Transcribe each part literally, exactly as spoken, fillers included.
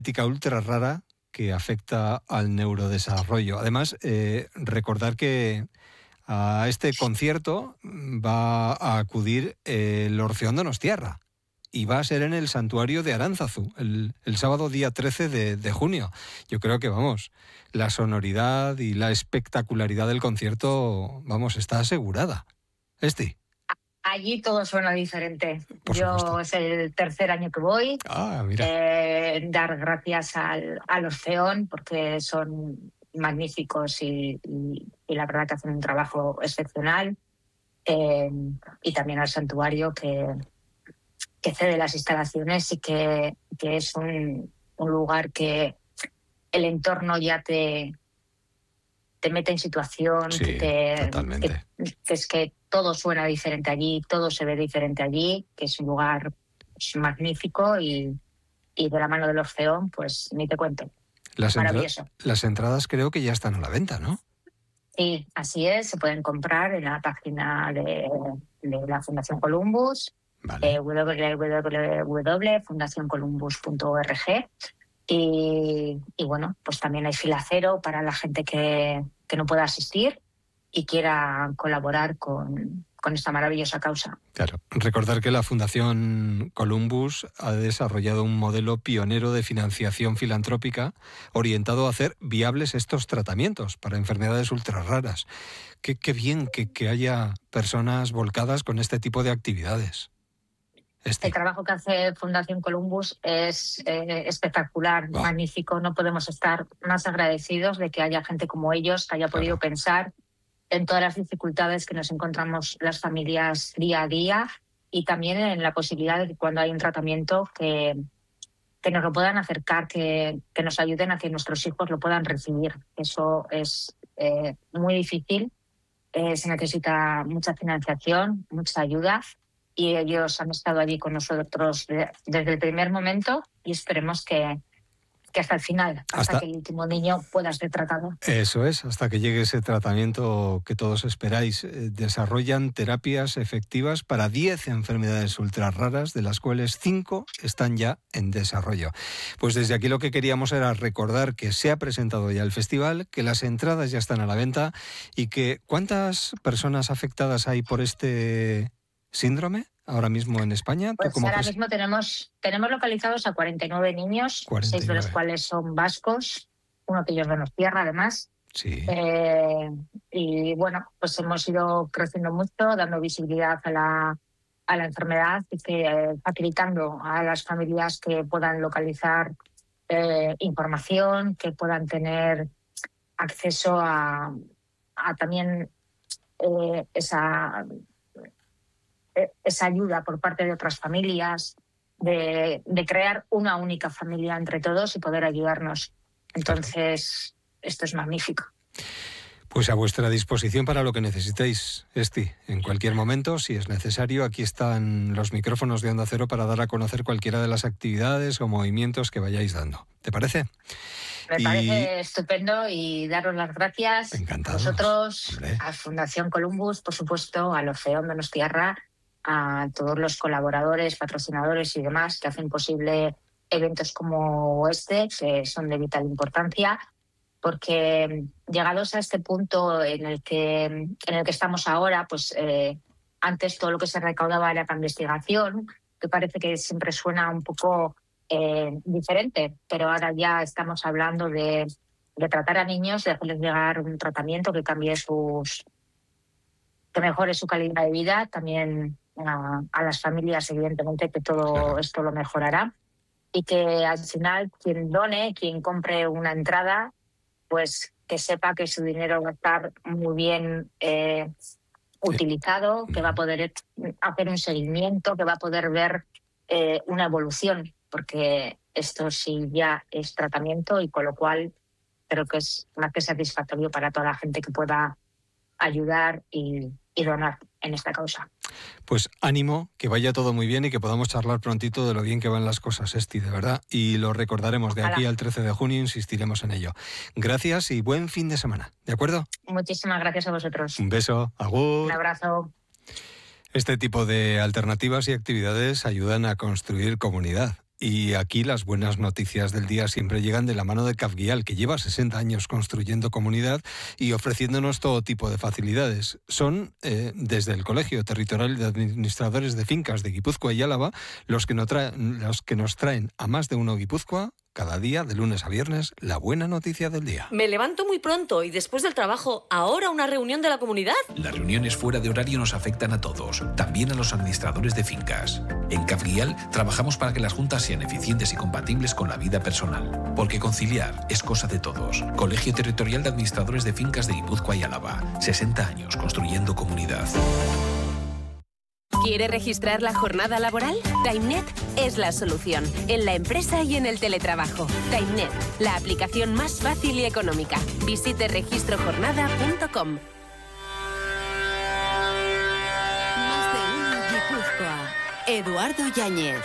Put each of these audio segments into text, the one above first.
genética ultra rara que afecta al neurodesarrollo. Además, eh, recordar que a este concierto va a acudir el Orfeón Donostiarra y va a ser en el Santuario de Aránzazu, el, el sábado día trece de, de junio. Yo creo que, vamos, la sonoridad y la espectacularidad del concierto, vamos, está asegurada. Esti. Allí todo suena diferente. Por Yo supuesto. es el tercer año que voy. Ah, mira. Eh, dar gracias al, al Orfeón porque son magníficos y, y, y la verdad que hacen un trabajo excepcional. Eh, y también al santuario que, que cede las instalaciones y que, que es un, un lugar que el entorno ya te, te mete en situación, Sí, que, te, totalmente. que, que es que todo suena diferente allí, todo se ve diferente allí, que es un lugar pues, magnífico y, y de la mano del Orfeón, pues ni te cuento. Las, Maravilloso. entra- las entradas creo que ya están a la venta, ¿no? Sí, así es, se pueden comprar en la página de, de la Fundación Columbus, Vale. eh, w w w punto fundación columbus punto org. Y, y bueno, pues también hay fila cero para la gente que, que no pueda asistir y quiera colaborar con, con esta maravillosa causa. Claro. Recordar que la Fundación Columbus ha desarrollado un modelo pionero de financiación filantrópica orientado a hacer viables estos tratamientos para enfermedades ultra raras. Qué, qué bien que, que haya personas volcadas con este tipo de actividades. Este. El trabajo que hace Fundación Columbus es eh, espectacular, Wow. magnífico. No podemos estar más agradecidos de que haya gente como ellos que haya podido Claro. pensar en todas las dificultades que nos encontramos las familias día a día y también en la posibilidad de que cuando hay un tratamiento que, que nos lo puedan acercar, que, que nos ayuden a que nuestros hijos lo puedan recibir. Eso es eh, muy difícil, eh, se necesita mucha financiación, mucha ayuda y ellos han estado allí con nosotros de, desde el primer momento y esperemos que, que hasta el final, hasta, Hasta que el último niño pueda ser tratado. Eso es, hasta que llegue ese tratamiento que todos esperáis. Eh, desarrollan terapias efectivas para diez enfermedades ultra raras, de las cuales cinco están ya en desarrollo. Pues desde aquí lo que queríamos era recordar que se ha presentado ya el festival, que las entradas ya están a la venta y que ¿cuántas personas afectadas hay por este síndrome ahora mismo en España? Pues como ahora pres- mismo tenemos, tenemos localizados a cuarenta y nueve niños, cuarenta y seis de los nueve. cuales son vascos, uno de ellos de Donostiarra además. Sí. Eh, y bueno, pues hemos ido creciendo mucho, dando visibilidad a la, a la enfermedad y que, eh, facilitando a las familias que puedan localizar eh, información, que puedan tener acceso a, a también eh, esa... esa ayuda por parte de otras familias, de, de crear una única familia entre todos y poder ayudarnos. Entonces, claro. Esto es magnífico. Pues a vuestra disposición para lo que necesitéis, Esti. En cualquier momento, si es necesario, aquí están los micrófonos de Onda Cero para dar a conocer cualquiera de las actividades o movimientos que vayáis dando. ¿Te parece? Me y... parece estupendo y daros las gracias Encantados. a vosotros, Hombre. a Fundación Columbus, por supuesto, al Orfeón Donostiarra, a todos los colaboradores, patrocinadores y demás que hacen posible eventos como este, que son de vital importancia, porque llegados a este punto en el que, en el que estamos ahora, pues eh, antes todo lo que se recaudaba era para investigación, que parece que siempre suena un poco eh, diferente, pero ahora ya estamos hablando de, de tratar a niños, de hacerles llegar un tratamiento que cambie sus... que mejore su calidad de vida, también a, a las familias, evidentemente, que todo claro. esto lo mejorará y que al final quien done, quien compre una entrada, pues que sepa que su dinero va a estar muy bien eh, utilizado, que va a poder hacer un seguimiento, que va a poder ver eh, una evolución, porque esto sí ya es tratamiento y con lo cual creo que es más que satisfactorio para toda la gente que pueda ayudar y, y donar en esta causa. Pues ánimo, que vaya todo muy bien y que podamos charlar prontito de lo bien que van las cosas, Esti, de verdad. Y lo recordaremos de aquí al trece de junio, insistiremos en ello. Gracias y buen fin de semana, ¿de acuerdo? Muchísimas gracias a vosotros. Un beso, agur. Un abrazo. Este tipo de alternativas y actividades ayudan a construir comunidad Y aquí las buenas noticias del día siempre llegan de la mano de Cafguial, que lleva sesenta años construyendo comunidad y ofreciéndonos todo tipo de facilidades. Son, eh, desde el Colegio Territorial de Administradores de Fincas de Guipúzcoa y Álava, los que, no traen, los que nos traen a Más de Uno Guipúzcoa, cada día, de lunes a viernes, la buena noticia del día. Me levanto muy pronto y después del trabajo, ¿ahora una reunión de la comunidad? Las reuniones fuera de horario nos afectan a todos, también a los administradores de fincas. En Cafguial trabajamos para que las juntas sean eficientes y compatibles con la vida personal, porque conciliar es cosa de todos. Colegio Territorial de Administradores de Fincas de Guipúzcoa y Álava. sesenta años construyendo comunidad. ¿Quiere registrar la jornada laboral? TimeNet es la solución, en la empresa y en el teletrabajo. TimeNet, la aplicación más fácil y económica. Visite registro jornada punto com. Más de Uno Guipúzcoa. Eduardo Yáñez.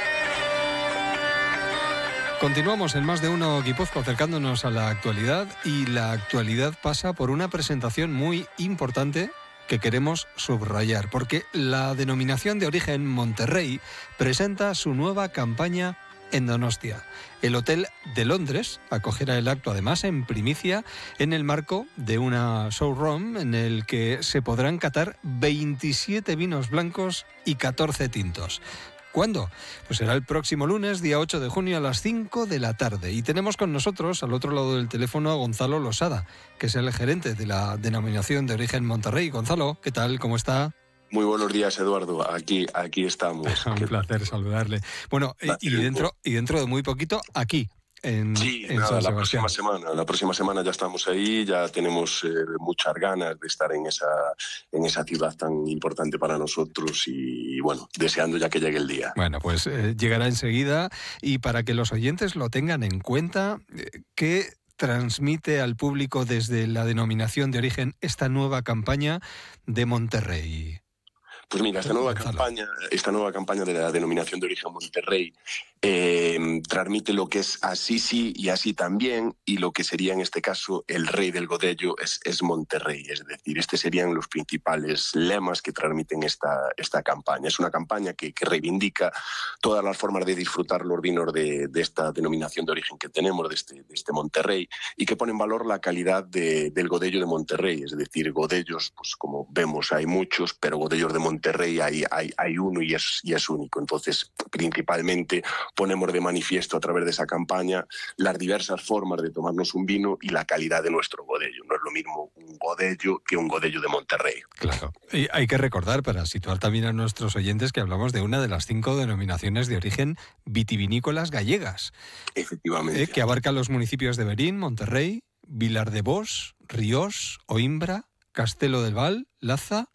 Continuamos en Más de Uno Guipúzcoa, acercándonos a la actualidad, y la actualidad pasa por una presentación muy importante que queremos subrayar, porque la denominación de origen Monterrey presenta su nueva campaña en Donostia. El Hotel de Londres acogerá el acto, además en primicia, en el marco de una showroom en el que se podrán catar veintisiete vinos blancos y catorce tintos. ¿Cuándo? Pues será el próximo lunes, día ocho de junio, a las cinco de la tarde. Y tenemos con nosotros, al otro lado del teléfono, a Gonzalo Losada, que es el gerente de la denominación de origen Monterrey. Gonzalo, ¿qué tal? ¿Cómo está? Muy buenos días, Eduardo. Aquí, aquí estamos. Un placer saludarle. Bueno, y, y, dentro, y dentro de muy poquito, aquí. En, sí, en nada, San la próxima Sebastián. semana, la próxima semana ya estamos ahí, ya tenemos eh, muchas ganas de estar en esa, en esa ciudad tan importante para nosotros y, bueno, deseando ya que llegue el día. Bueno, pues eh, llegará enseguida, y para que los oyentes lo tengan en cuenta, eh, ¿qué transmite al público desde la denominación de origen esta nueva campaña de Monterrey? Pues mira, esta nueva campaña, esta nueva campaña de la denominación de origen Monterrey eh, transmite lo que es así sí y así también, y lo que sería en este caso el rey del Godello es, es Monterrey. Es decir, estos serían los principales lemas que transmiten esta, esta campaña. Es una campaña que, que reivindica todas las formas de disfrutar los vinos de, de esta denominación de origen que tenemos, de este, de este Monterrey, y que pone en valor la calidad de, del Godello de Monterrey. Es decir, Godellos, pues como vemos hay muchos, pero Godellos de Monterrey Monterrey hay, hay, hay uno y es, y es único. Entonces, principalmente ponemos de manifiesto a través de esa campaña las diversas formas de tomarnos un vino y la calidad de nuestro Godello. No es lo mismo un Godello que un Godello de Monterrey. Claro. Y hay que recordar, para situar también a nuestros oyentes, que hablamos de una de las cinco denominaciones de origen vitivinícolas gallegas. Efectivamente. Eh, que abarca los municipios de Berín, Monterrey, Vilar de Bos, Ríos, Oimbra, Castelo del Val, Laza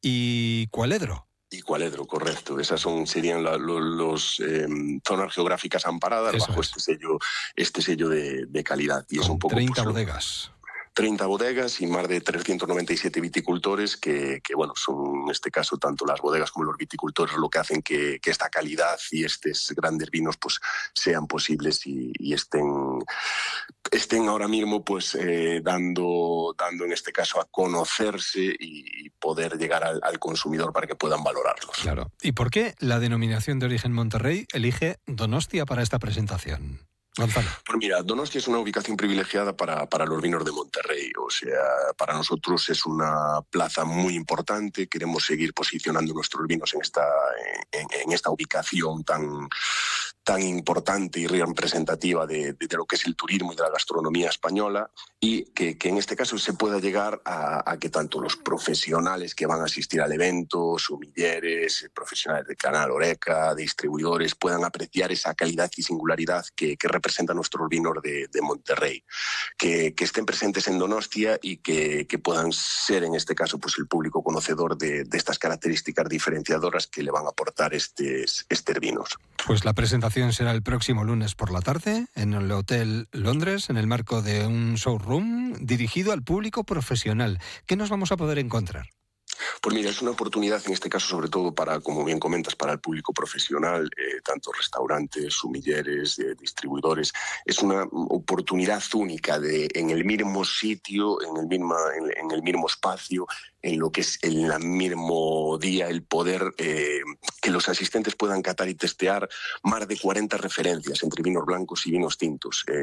y Cualedro. Y Cualedro, correcto. Esas son serían la, los, los eh, zonas geográficas amparadas Eso bajo es. este sello, este sello de, de calidad. Y Con es un poco treinta pues, bodegas. treinta bodegas y más de trescientos noventa y siete viticultores que, que, bueno, son en este caso tanto las bodegas como los viticultores lo que hacen que, que esta calidad y estos grandes vinos pues sean posibles y, y estén, estén ahora mismo pues eh, dando, dando en este caso a conocerse y, y poder llegar al, al consumidor para que puedan valorarlos. Claro. ¿Y por qué la denominación de origen Monterrey elige Donostia para esta presentación? Gonzalo. Pues mira, Donostia es una ubicación privilegiada para, para los vinos de Monterrey. O sea, para nosotros es una plaza muy importante. Queremos seguir posicionando nuestros vinos en esta, en, en esta ubicación tan, tan importante y representativa de, de, de lo que es el turismo y de la gastronomía española, y que, que en este caso se pueda llegar a, a que tanto los profesionales que van a asistir al evento, sumilleres, profesionales de Canal Oreca, distribuidores, puedan apreciar esa calidad y singularidad que, que representa nuestros vinos de, de Monterrey, que, que estén presentes en Donostia y que, que puedan ser en este caso pues el público conocedor de, de estas características diferenciadoras que le van a aportar estos, estos vinos. Pues la presentación será el próximo lunes por la tarde en el Hotel Londres, en el marco de un showroom dirigido al público profesional. ¿Qué nos vamos a poder encontrar? Pues mira, es una oportunidad en este caso sobre todo para, como bien comentas, para el público profesional, eh, tanto restaurantes, sumilleres, eh, distribuidores. Es una oportunidad única de en el mismo sitio, en el mismo, en, en el mismo espacio, en lo que es en el mismo día, el poder eh, que los asistentes puedan catar y testear más de cuarenta referencias entre vinos blancos y vinos tintos. Eh,